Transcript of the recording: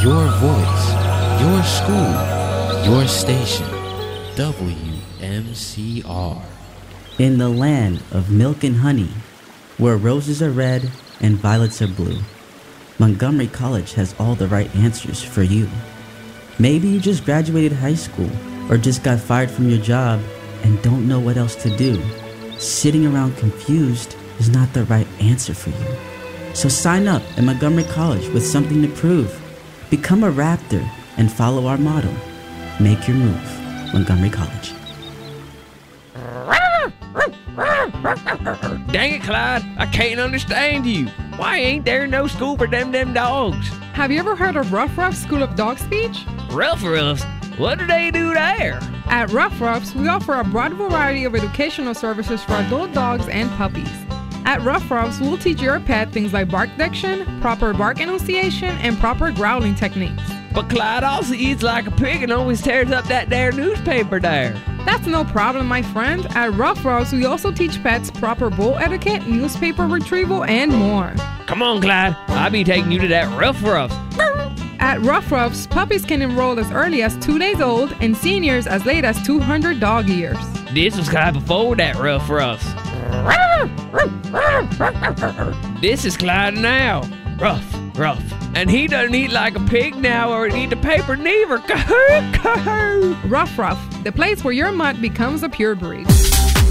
Your voice, your school, your station. WMCR. In the land of milk and honey, where roses are red and violets are blue, Montgomery College has all the right answers for you. Maybe you just graduated high school or just got fired from your job and don't know what else to do. Sitting around confused is not the right answer for you. So sign up at Montgomery College with something to prove. Become a Raptor and follow our motto. Make your move, Montgomery College. Dang it, Clyde. I can't understand you. Why ain't there no school for them dogs? Have you ever heard of Rough Roughs School of Dog Speech? Rough Roughs? What do they do there? At Rough Roughs, we offer a broad variety of educational services for adult dogs and puppies. At Rough Roughs, we'll teach your pet things like bark diction, proper bark enunciation, and proper growling techniques. But Clyde also eats like a pig and always tears up that there newspaper there. That's no problem, my friend. At Rough Roughs, we also teach pets proper bowl etiquette, newspaper retrieval, and more. Come on, Clyde. I'll be taking you to that Rough Roughs. At Rough Roughs, puppies can enroll as early as 2 days old and seniors as late as 200 dog years. This was Clyde before that Rough Roughs. This is Clyde now. Rough. And he doesn't eat like a pig now or eat the paper neither. Rough Rough, the place where your mutt becomes a purebred.